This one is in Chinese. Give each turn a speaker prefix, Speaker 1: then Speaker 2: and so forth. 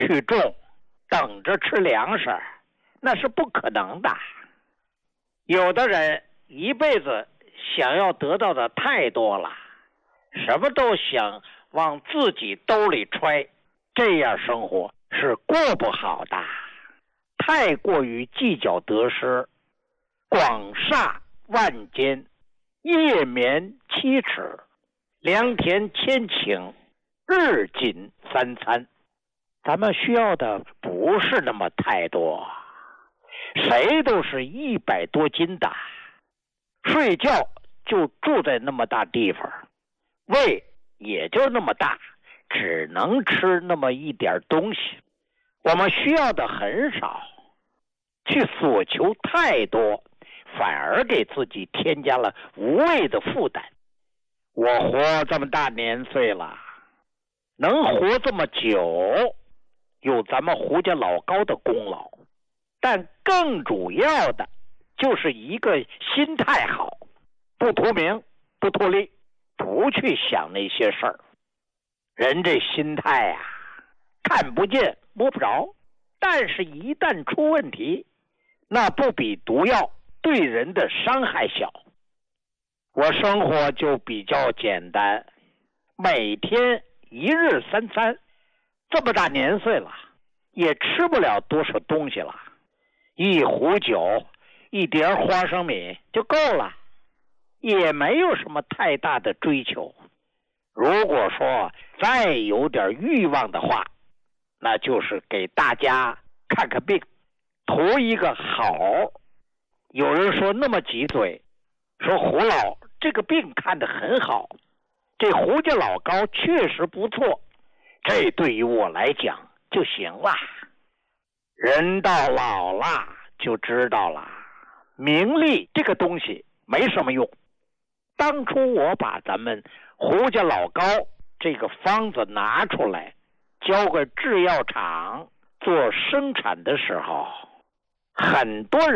Speaker 1: 去种，等着吃粮食，那是不可能的。有的人一辈子想要得到的太多了，什么都想往自己兜里揣，这样生活是过不好的。太过于计较得失，广厦万间，夜眠7尺，良田千顷，日进3餐。咱们需要的不是那么太多，谁都是100多斤的，睡觉就住在那么大地方，胃也就那么大，只能吃那么一点东西。我们需要的很少，去索求太多，反而给自己添加了无谓的负担。我活这么大年岁了，能活这么久，有咱们胡家老高的功劳，但更主要的就是一个心态好，不图名，不图利，不去想那些事儿。人这心态啊，看不见摸不着，但是一旦出问题，那不比毒药对人的伤害小。我生活就比较简单，每天1日3餐，这么大年岁了，也吃不了多少东西了，一壶酒，一碟花生米就够了，也没有什么太大的追求。如果说再有点欲望的话，那就是给大家看看病，图一个好。有人说那么几嘴，说胡老这个病看得很好，这胡家老高确实不错，这对于我来讲就行了。人到老了就知道了，名利这个东西没什么用。当初我把咱们胡家老高这个方子拿出来，交给制药厂做生产的时候，很多人